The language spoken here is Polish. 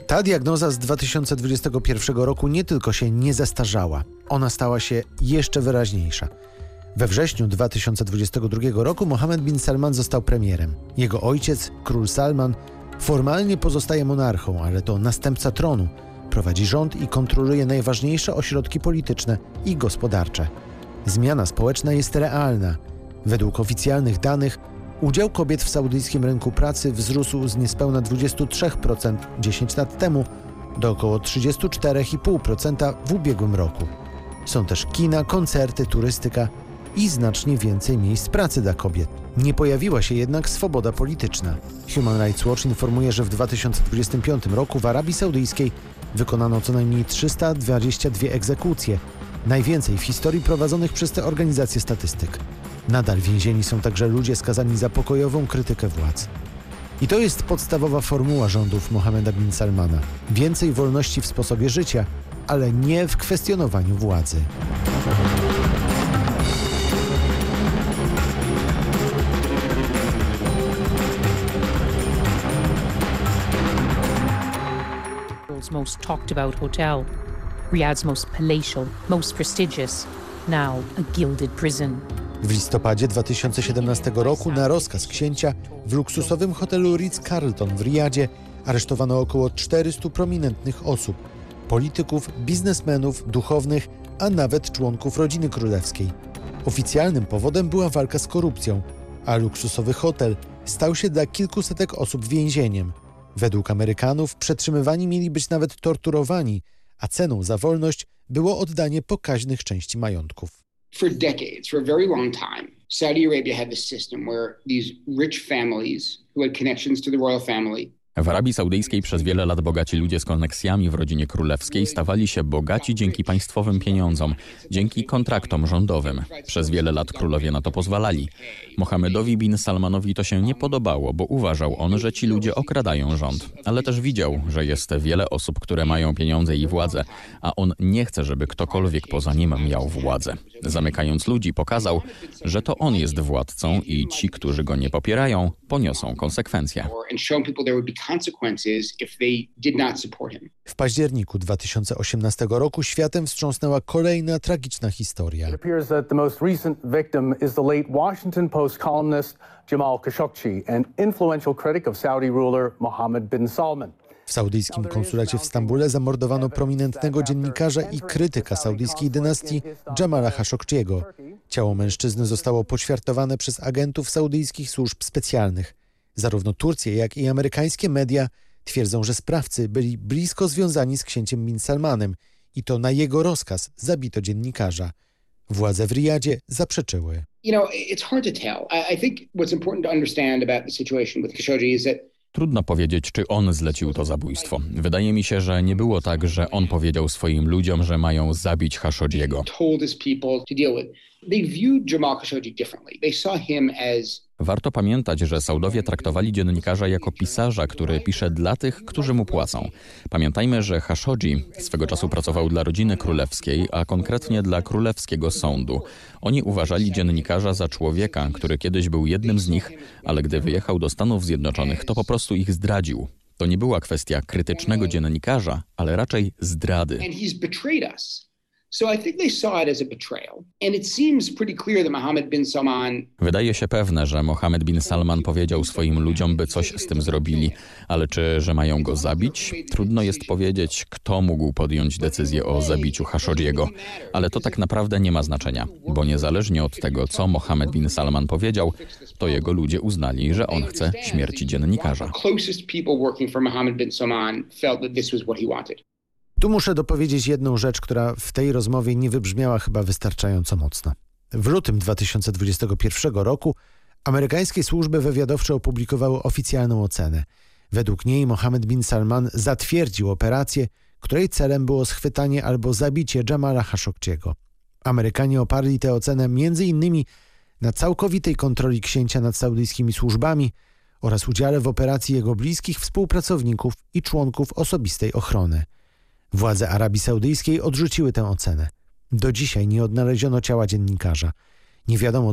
Ta diagnoza z 2021 roku nie tylko się nie zestarzała, ona stała się jeszcze wyraźniejsza. We wrześniu 2022 roku Mohammed bin Salman został premierem. Jego ojciec, król Salman, formalnie pozostaje monarchą, ale to następca tronu. Prowadzi rząd i kontroluje najważniejsze ośrodki polityczne i gospodarcze. Zmiana społeczna jest realna. Według oficjalnych danych udział kobiet w saudyjskim rynku pracy wzrósł z niespełna 23% 10 lat temu do około 34,5% w ubiegłym roku. Są też kina, koncerty, turystyka i znacznie więcej miejsc pracy dla kobiet. Nie pojawiła się jednak swoboda polityczna. Human Rights Watch informuje, że w 2025 roku w Arabii Saudyjskiej wykonano co najmniej 322 egzekucje, najwięcej w historii prowadzonych przez te organizacje statystyk. Nadal więzieni są także ludzie skazani za pokojową krytykę władz. I to jest podstawowa formuła rządów Mohammeda bin Salmana. Więcej wolności w sposobie życia, ale nie w kwestionowaniu władzy. Most talked about hotel, Riyadh's most palatial, most prestigious, now a gilded prison. W listopadzie 2017 roku na rozkaz księcia w luksusowym hotelu Ritz-Carlton w Riyadzie aresztowano około 400 prominentnych osób, polityków, biznesmenów, duchownych, a nawet członków rodziny królewskiej. Oficjalnym powodem była walka z korupcją, a luksusowy hotel stał się dla kilkusetek osób więzieniem. Według Amerykanów przetrzymywani mieli być nawet torturowani, a ceną za wolność było oddanie pokaźnych części majątków. For decades, for a very long time, Saudi Arabia had this system where these rich families who had connections to the royal family. W Arabii Saudyjskiej przez wiele lat bogaci ludzie z koneksjami w rodzinie królewskiej stawali się bogaci dzięki państwowym pieniądzom, dzięki kontraktom rządowym. Przez wiele lat królowie na to pozwalali. Mohammedowi bin Salmanowi to się nie podobało, bo uważał on, że ci ludzie okradają rząd. Ale też widział, że jest wiele osób, które mają pieniądze i władzę, a on nie chce, żeby ktokolwiek poza nim miał władzę. Zamykając ludzi, pokazał, że to on jest władcą i ci, którzy go nie popierają, poniosą konsekwencje. W październiku 2018 roku światem wstrząsnęła kolejna tragiczna historia. It appears that the most recent victim is the late Washington Post columnist Jamal Khashoggi, an influential critic of Saudi ruler Mohammed bin Salman. W saudyjskim konsulacie w Stambule zamordowano prominentnego dziennikarza i krytyka saudyjskiej dynastii Jamala Khashoggiego. Ciało mężczyzny zostało poćwiartowane przez agentów saudyjskich służb specjalnych. Zarówno Turcja, jak i amerykańskie media twierdzą, że sprawcy byli blisko związani z księciem bin Salmanem i to na jego rozkaz zabito dziennikarza. Władze w Riyadzie zaprzeczyły. It's hard to tell. I think what's important to understand about the situation with Khashoggi is that Trudno powiedzieć, czy on zlecił to zabójstwo. Wydaje mi się, że nie było tak, że on powiedział swoim ludziom, że mają zabić Khashoggiego. Warto pamiętać, że Saudowie traktowali dziennikarza jako pisarza, który pisze dla tych, którzy mu płacą. Pamiętajmy, że Khashoggi swego czasu pracował dla rodziny królewskiej, a konkretnie dla królewskiego sądu. Oni uważali dziennikarza za człowieka, który kiedyś był jednym z nich, ale gdy wyjechał do Stanów Zjednoczonych, to po prostu ich zdradził. To nie była kwestia krytycznego dziennikarza, ale raczej zdrady. Wydaje się pewne, że Mohammed bin Salman powiedział swoim ludziom, by coś z tym zrobili, ale że mają go zabić? Trudno jest powiedzieć, kto mógł podjąć decyzję o zabiciu Khashoggiego, ale to tak naprawdę nie ma znaczenia, bo niezależnie od tego, co Mohammed bin Salman powiedział, to jego ludzie uznali, że on chce śmierci dziennikarza. Tu muszę dopowiedzieć jedną rzecz, która w tej rozmowie nie wybrzmiała chyba wystarczająco mocno. W lutym 2021 roku amerykańskie służby wywiadowcze opublikowały oficjalną ocenę. Według niej Mohammed bin Salman zatwierdził operację, której celem było schwytanie albo zabicie Jamala Khashoggiego. Amerykanie oparli tę ocenę m.in. na całkowitej kontroli księcia nad saudyjskimi służbami oraz udziale w operacji jego bliskich współpracowników i członków osobistej ochrony. Władze Arabii Saudyjskiej odrzuciły tę ocenę. Do dzisiaj nie odnaleziono ciała dziennikarza. Nie wiadomo